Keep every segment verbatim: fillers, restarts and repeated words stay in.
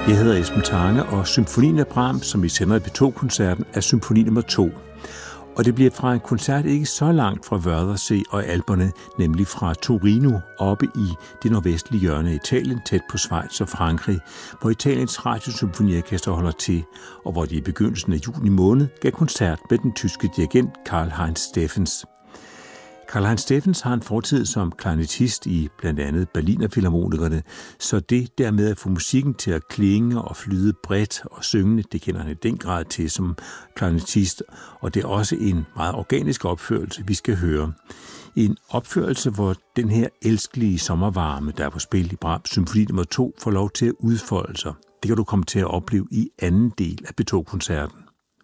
Jeg hedder Esben Tange, og symfonien af Brahms, som vi sender i P to-koncerten, er symfoni nummer to. Og det bliver fra en koncert ikke så langt fra Wörthersee og Alperne, nemlig fra Torino, oppe i det nordvestlige hjørne af Italien, tæt på Schweiz og Frankrig, hvor Italiens radiosymfoniorkester holder til, og hvor de i begyndelsen af juni måned gav koncert med den tyske dirigent Karl-Heinz Steffens. Karl-Heinz Steffens har en fortid som klarinettist i blandt andet Berliner Philharmonikerne, så det dermed at få musikken til at klinge og flyde bredt og syngende, det kender han i den grad til som klarinettist, og det er også en meget organisk opførelse, vi skal høre. En opførelse, hvor den her elskelige sommervarme, der er på spil i Brahms symfoni nummer to, får lov til at udfolde sig. Det kan du komme til at opleve i anden del af P to-koncerten.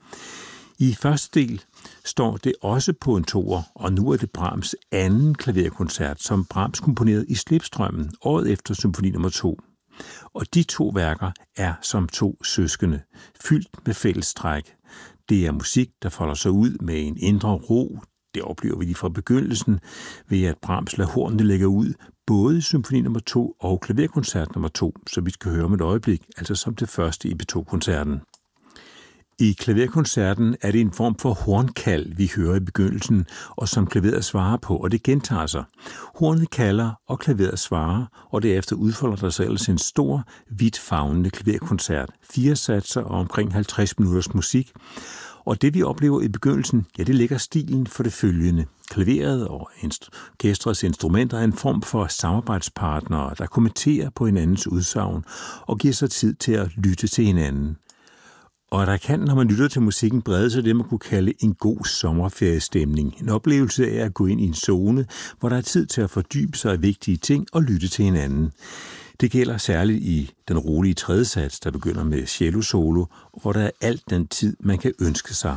I første del står det også på en toer, og nu er det Brahms anden klaverkoncert, som Brahms komponerede i slipstrømmen året efter symfoni nummer to. Og de to værker er som to søskende, fyldt med fællestræk. Det er musik, der folder sig ud med en indre ro. Det oplever vi lige fra begyndelsen ved, at Brahms lader hornene lægge ud, både i symfoni nummer to og klaverkoncert nummer to, så vi skal høre om et øjeblik, altså som det første i P to-koncerten. I klaverkoncerten er det en form for hornkald, vi hører i begyndelsen, og som klaveret svarer på, og det gentager sig. Hornet kalder, og klaveret svarer, og derefter udfolder der sig ellers en stor, vidt favnende klaverkoncert. Fire satser og omkring halvtreds minutters musik. Og det vi oplever i begyndelsen, ja, det lægger stilen for det følgende. Klaveret og orkestrets instrumenter er en form for samarbejdspartnere, der kommenterer på hinandens udsagn og giver sig tid til at lytte til hinanden. Og der kan, når man lytter til musikken, brede sig det, man kunne kalde en god sommerferiestemning. En oplevelse af at gå ind i en zone, hvor der er tid til at fordybe sig i vigtige ting og lytte til hinanden. Det gælder særligt i den rolige tredje sats, der begynder med cello-solo, hvor der er alt den tid, man kan ønske sig.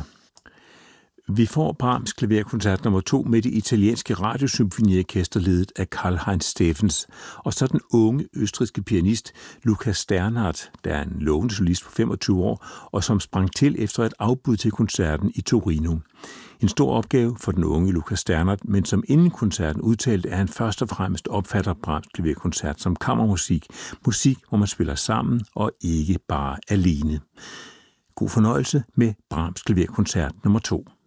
Vi får Brahms klaverkoncert nummer to med det italienske radiosymfoniorkester ledet af Karl-Heinz Steffens, og så den unge østrigske pianist Lukas Sternhardt, der er en lovende solist på femogtyve år, og som sprang til efter et afbud til koncerten i Torino. En stor opgave for den unge Lukas Sternhardt, men som inden koncerten udtalte, at han først og fremmest opfatter Brahms klaverkoncert som kammermusik, musik, hvor man spiller sammen og ikke bare alene. God fornøjelse med Brahms klaverkoncert nummer to.